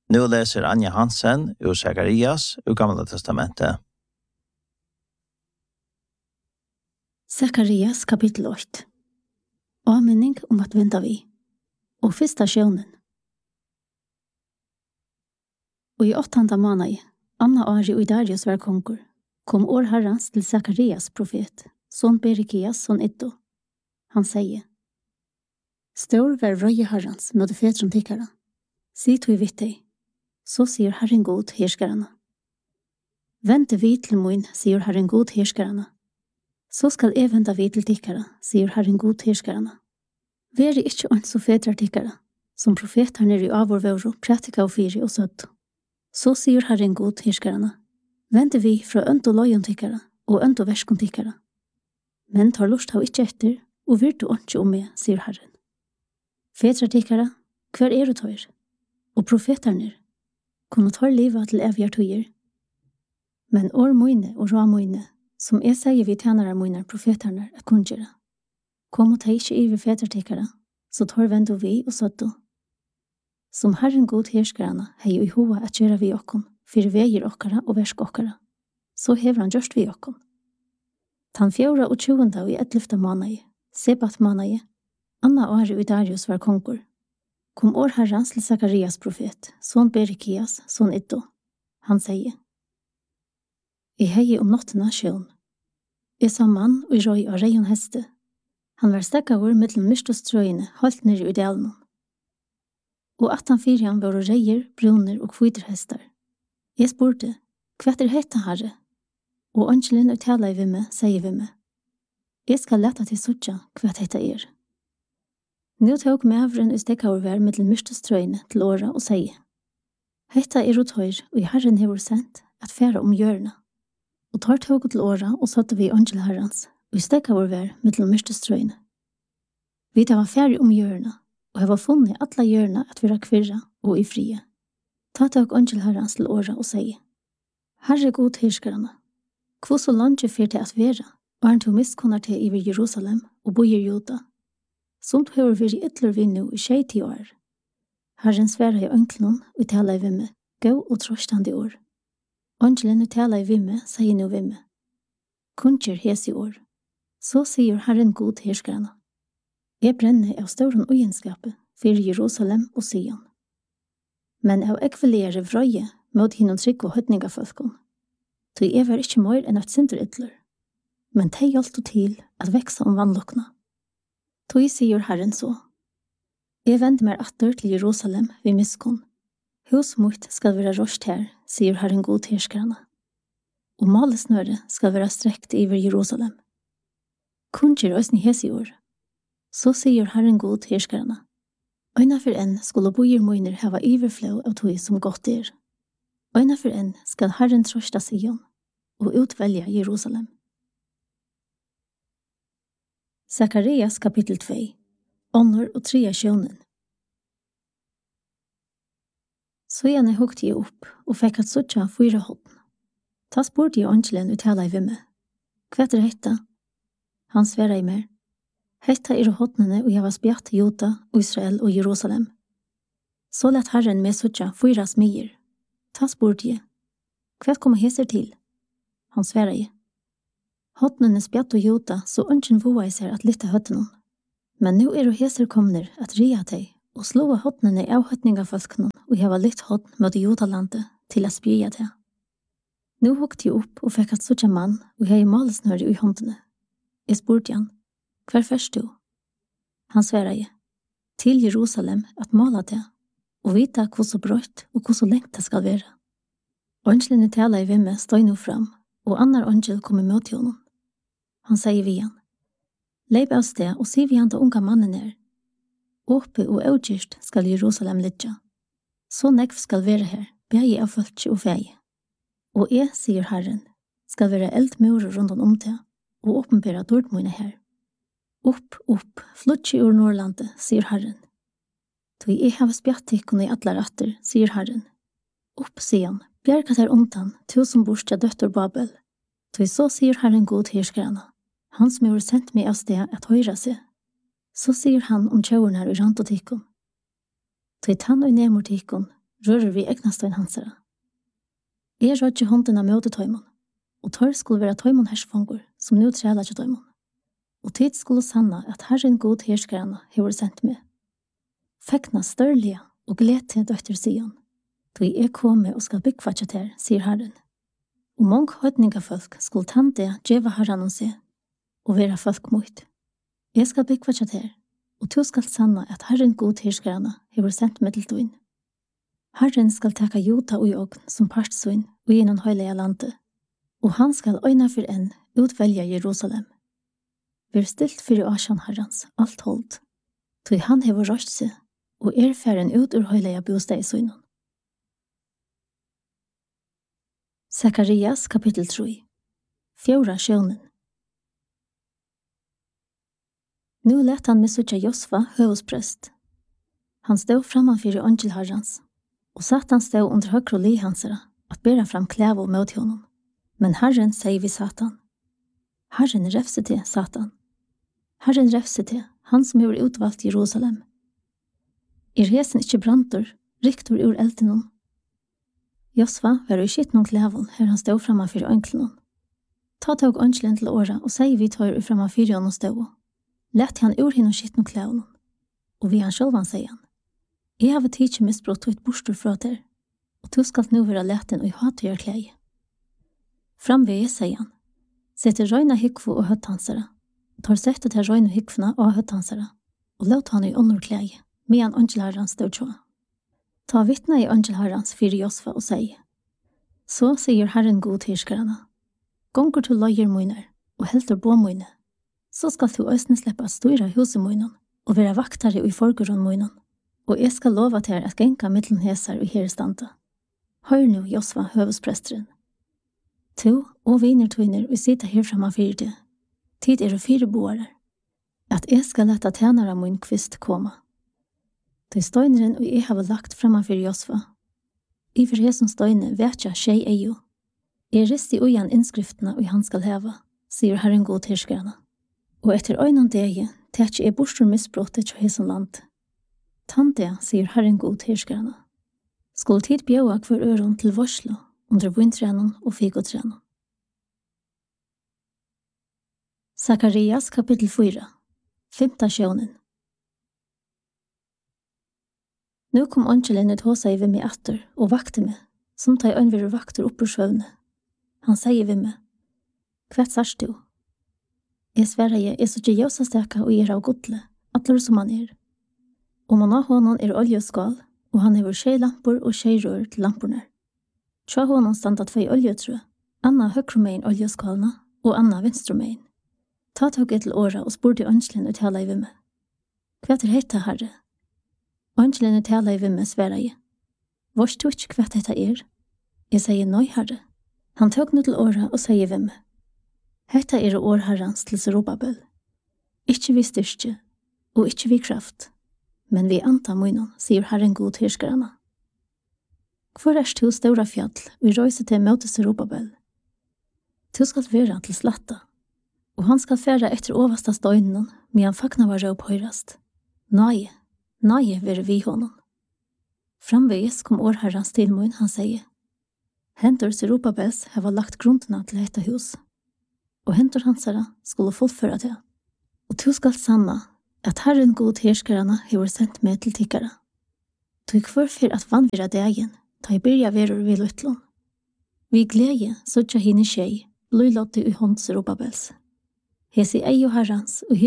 Nu läser Anja Hansen ur Sakarias ur Gamla testamentet. Sakarias kapitel 8. Avminning om at vänta vi. Og fyrsta sjønen. Og i 8. måned, Anna Ari og Darius var konkur, kom år herrans til Sakarias profet, son Berekias, son Iddo. Han sier, Stor var røye herrans med det fetrum tikkara. Si tog vitt deg, så sier Herren god herskarana. Vente vi til moin, sier Herren god herskarana. Så skal jeg vente vi til tikkara, sier Herren god herskarana. Vere ikkje ånd så fedrar tikkara, som profeterne i avårvåro, pratika og fyri og søtt. Så sier Herren god herskarana. Vente vi fra ønt og løyon tikkara, og ønt og verskon tikkara. Men tar lust av ikkje etter, og virtu åndje om meg, sier Herren. Fedrar tikkara, hver du tøyr? Og profeterne, kunne tar livet til evjar tøyer. Men år moine og ra moine, som jeg sier vi tjenere moine profeterne at kungjere. Kom og ta ikkje iver fedrar tikkara, så tar vendo vi og søtto. Som Herren god herskarana hei i hoa at gjøre vi okkon, for veier okkara og versk okkara. Så hever han gjørst vi okkon. Tan 24. og i 11. måned, Sebat måned, Anna Ari og Darius var konkur. Kom år herrans til Sakarias profet, son Berekias, son Iddo. Han sier, Jeg hei om nottena sjøen. Jeg sa mann og røy av reion heste. Han var stekkavur mellom myrstostrøyene, halt nere i delen. Og at han fyrjan var reier, bruner og kviterhestar. Jeg spurte, hva hetta herre? Og angelen uttala i vimme, sier vimme. Jeg skal leta til suttja hva hetta Nu tog mævren i stekkavur mellom myrstostrøyene til åra og sier, Hetta tøyr, og Herren hever sendt at færa om hjørna. Og tar tog til åra og satte vi angel herrans, og i stekkavur mellom myrstostrøyene. Vi tar var færi om hjørna, og jeg var funnet atla hjørna at vi kvirra og i frie. Ta tog angel herrans til åra og sier, Herre god herskarana, hvor så langt fyr til at vera, og han tog miskunnar til i Jerusalem og bojer Juda. Somt høver vi i ytler vi nu i 20 år. Herren sværa i ønklun og tala i vimme, gå og trøstande år. Angelen og tala i vimme, sier nu vimme. Kunnjer hes i år. Så sier Herren god herskarana. Jeg brenner av stauren ugenskapet for Jerusalem og Sion. Men av ekvelere vrøye mot hinnom trygg og høtningafolkon. Så jeg var ikke mer enn et sinter ytler. Men det hjelpte til at veksa om vannlokna. Tog sier Herren så. Jeg vender meg atter til Jerusalem ved miskon. Hus mot skal være rost her, sier Herren god herskarana. Og malesnøre skal være strekt over Jerusalem. Kunnjer òsni hes i år. Så sier Herren god herskarana. Øyna for enn skulle bojer moiner hava iverflå av tog som godt Øyna for enn skal Herren trosta Sion og utvelja Jerusalem. Sakarias kapitel 2. Åndor og 3 sjønen. Så jeg hukte jeg opp og fikk at suttja 4 hånden. Ta spurte jeg angelen uttala i vimme. Hva hetta? Han sverra i mer. Hetta håndene og jeg var spjatt Juda, Israel og Jerusalem. Så lett Herren med suttja 4 smyer. Ta spurte jeg. Hva kom heser til? Han sverra i. Håndene spjatt og Juda, så ønsken voa i seg at lytte høttene. Men nu heser komner at ria teg, og slå håndene av høtningafolkene, og jeg var litt hånd mot Judalandet til å spyrja det. Nu hukte jeg opp og fikk at suttja mann, og jeg malesnøre i håndene. Jeg spurte han, hver først du? Han sverra i, til Jerusalem at mala det, og vita hvor så brøtt og hvor så lengt det skal være. Angelen tala i vimme stod nu fram, og annar angel kom imot honom. Han sier vi han, leip av sted og sier vi han til unga mannen Åpe og avgjørst skal Jerusalem ligge. Så nekv skal være her, begge av folk og feie. Og jeg, sier Herren, skal være eldmurer rundt om det, og åpenbære dårdmøyne her. Opp, flutje ur Nordlandet, sier Herren. Tog jeg har spjattikkene i alle ratter, sier Herren. Opp, sier han, bjergat her omtan, som borste døtter Babel. Tog så sier Herren god herskarana. Han som har sendt meg av sted at høyre seg. Så sier han om tjauren her i rantotikkon. Tog tann og nemortikkon, rører vi egnastøyn hansara. Jeg rådde hånden av møtetøymon, og tør skulle være tøymon hersfanger, som nu træla til tøymon. Og tid skulle sanna at Herren god herskarana hever sendt med. Fekna størlige og gled til døtter Sion. Tog jeg komme og skal byggva tjater, sier Herren. Og mange høytningafolk skulle tante djeva Herren og se, og være folk mot. Jeg skal byggva tjater, og du skal sanna at Herren god herskarana hever sendt med til tøyn. Herren skal taka Jota og jogn som partsøyn og gjennom høylega landet, og han skal øyna for en utvelja Jerusalem. Vær stilt for Asjan Herrens, alt holdt, tog han hever røst seg, og færen ut ur høylega bostad i søgnen. Sakarias kapittel 3. Fjora sjøvnen. Nu lät han med suttja Josfa høvesprest. Han stod frammanfyr angel Herrens, og Satan stod under høyre li hansara, at bæra fram klævo mot honom. Men Herren sier vi Satan. Herren refser til Satan. Herren refser til han som har utvalgt Jerusalem. Hesen ikke brantor, riktor ur eldenon. Josfa var i skittnon klævon her han stod frammanfyr anklenon. Ta tog angelen til åra og sier vi tar frammanfyr honom stod. Lät han ur hinnom skittnon klævon. Og vi han sjølvan sier han. Jeg har tidsi misbrott og et bostor fra der, og du skal nu være leten og hata gjør klei. Framvege, sier han, setter røyna hikvo og høttansara, tar settet til røyna hikvna og høttansara, og låt han i åndor klei, medan angelherrans stod tjå. Ta vittna i angelherrans fyrir Josfa og sier, så sier Herren god herskarana, gonger til løyer møyner, og helter på møyne, så skal du øsne sleppa styra huset møynen, og være vaktare i forgården møynen, og jeg skal lova til at genka mittlen hesar og herestanda. Hør nu, Josfa, høvespresteren. To og viner tøyner vi sitter her framan fyrir det. Tid fire boarer. At jeg skal leta tjenara min kvist koma. Til støyneren og jeg har lagt framan fyrir Josfa. I for hesen støyne vetja tjei eio. Jeg risti ujan innskriftene og han skal heva, sier Herren god herskarana. Og etter øynan dege, tætje jeg bostor misbrottet til hesen land. Tante, sier Herren god herskarana. Skulle tid bjøa hver øron til varslo, under vintrenon og fikotrenon. Sakarias kapittel 4. 5. sjøvnen. Nu kom angelen ut hos seg ved meg atter og vakte meg, som ta i øynvire vakter opp ur sjøvne. Han sier ved meg, «Kvett sars du?» Jeg sverre jeg så ikke jøsa steka og av godle, atler som han Og man har honom oljeskal, og han hever tjejlampor og tjejrør til lamporna. Tja honom standa 2 oljetrø, Anna høyremein oljeskalna og Anna venstremein. Ta tog til åra og spurte angelen ut hela i vimme. Kvett heita, herre? Angelen ut hela i vimme sverre jeg. Vars du ikke kvett heita Jeg sier nøy, herre. Han tog nu til åra og sier vimme. Heita år herrans til Serubabel. Ikke vi styrke, og ikke vi kraft. Men vi anta munnen, sier Herren god herskarana. Hvor du stora fjall, vi røyse til møte Serubabel? Du skal være til slatta, og han skal fære etter oversta støynen, men han fakna var råp høyrast. Nei, være vi honom. Framveges kom årherrans til mun, han sier. Hentor Serubabels hava lagt grunnena til dette hus, og hentor hansara skulle fullføre det. Og du skal sanna, at Herren god herskarana hever sendt med til tikkara. Du kvar for at vanvira dagen, ta i byrja verur vi lutlån. Vi glede, så tja hine tjej, bløylåtte i hånd Serubabels. Hesi ei og herrans, og